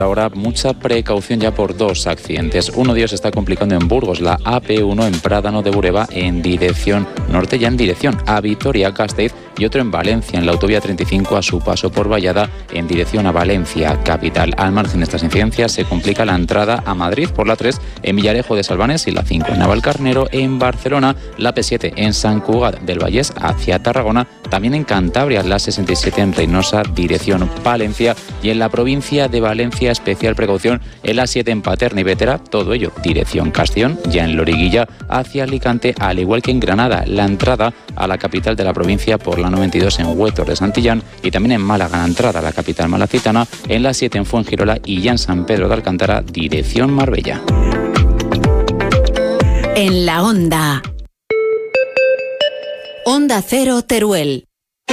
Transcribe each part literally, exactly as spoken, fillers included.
Ahora mucha precaución ya por dos accidentes. Uno de ellos se está complicando en Burgos, la A P uno en Prádano de Bureba en dirección norte, ya en dirección a Vitoria-Gasteiz, y otro en Valencia, en la autovía treinta y cinco a su paso por Vallada en dirección a Valencia capital. Al margen de estas incidencias se complica la entrada a Madrid por la tres en Villarejo de Salvanes y la cinco en Navalcarnero en Barcelona, la P siete en Sant Cugat del Vallès hacia Tarragona, también en Cantabria la sesenta y siete en Reynosa dirección Palencia, y en la provincia de Valencia especial precaución en la siete en Paterna y Bétera, todo ello dirección Castellón, ya en Loriguilla hacia Alicante, al igual que en Granada, la entrada a la capital de la provincia por la noventa y dos en Huetor de Santillán, y también en Málaga la entrada a la capital malacitana, en la siete en Fuengirola y ya en San Pedro de Alcántara dirección Marbella. En la Onda. Onda Cero Teruel.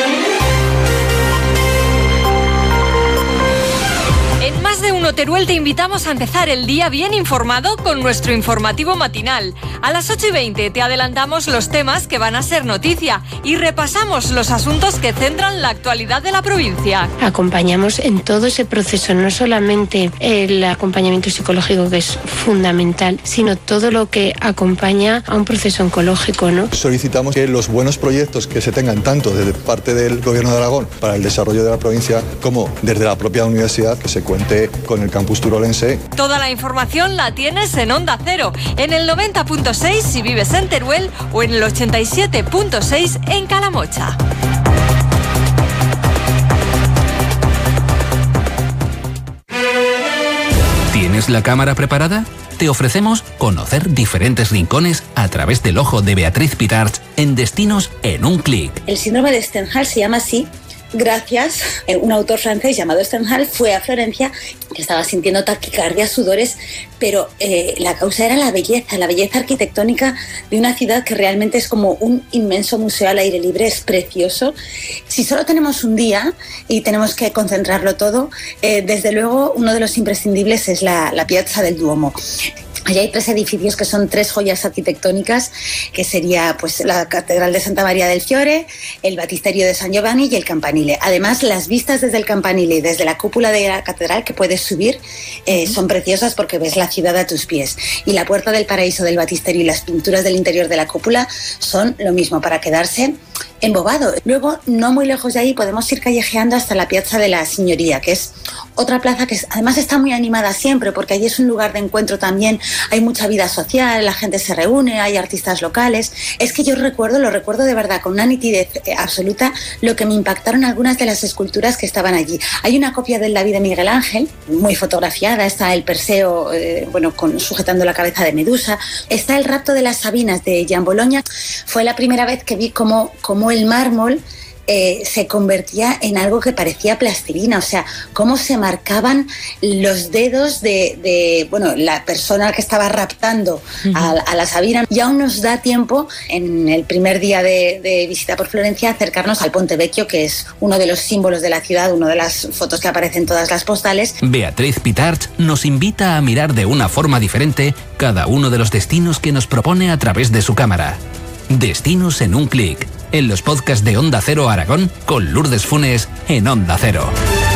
Más de uno Teruel te invitamos a empezar el día bien informado con nuestro informativo matinal. A las ocho y veinte te adelantamos los temas que van a ser noticia y repasamos los asuntos que centran la actualidad de la provincia. Acompañamos en todo ese proceso, no solamente el acompañamiento psicológico, que es fundamental, sino todo lo que acompaña a un proceso oncológico, ¿no? Solicitamos que los buenos proyectos que se tengan tanto desde parte del Gobierno de Aragón para el desarrollo de la provincia como desde la propia universidad, que se cuente con el campus turolense. Toda la información la tienes en Onda Cero, en el noventa punto seis si vives en Teruel o en el ochenta y siete punto seis en Calamocha. ¿Tienes la cámara preparada? Te ofrecemos conocer diferentes rincones a través del ojo de Beatriz Pitarch en Destinos en un clic. El síndrome de Stendhal se llama así gracias a un autor francés llamado Stendhal. Fue a Florencia, que estaba sintiendo taquicardia, sudores, pero eh, la causa era la belleza, la belleza arquitectónica de una ciudad que realmente es como un inmenso museo al aire libre, es precioso. Si solo tenemos un día y tenemos que concentrarlo todo, eh, desde luego uno de los imprescindibles es la, la Piazza del Duomo. Allí hay tres edificios que son tres joyas arquitectónicas, que sería pues la Catedral de Santa María del Fiore, el Batisterio de San Giovanni y el Campanile. Además, las vistas desde el Campanile y desde la cúpula de la catedral que puedes subir eh, son preciosas porque ves la ciudad a tus pies. Y la Puerta del Paraíso del Batisterio y las pinturas del interior de la cúpula son lo mismo, para quedarse embobado. Luego, no muy lejos de ahí, podemos ir callejeando hasta la Piazza de la Signoria, que es otra plaza que además está muy animada siempre, porque allí es un lugar de encuentro también. Hay mucha vida social, la gente se reúne, hay artistas locales. Es que yo recuerdo, lo recuerdo de verdad con una nitidez absoluta, lo que me impactaron algunas de las esculturas que estaban allí. Hay una copia del David de Miguel Ángel, muy fotografiada, está el Perseo, eh, bueno, con, sujetando la cabeza de Medusa, está el Rapto de las Sabinas de Gian Bologna. Fue la primera vez que vi cómo, cómo el mármol Eh, se convertía en algo que parecía plastilina, o sea, cómo se marcaban los dedos de, de bueno, la persona que estaba raptando uh-huh. a, a la Sabina. Y aún nos da tiempo, en el primer día de, de visita por Florencia, acercarnos al Ponte Vecchio, que es uno de los símbolos de la ciudad, una de las fotos que aparecen en todas las postales. Beatriz Pitarch nos invita a mirar de una forma diferente cada uno de los destinos que nos propone a través de su cámara. Destinos en un clic, en los podcasts de Onda Cero Aragón, con Lourdes Funes en Onda Cero.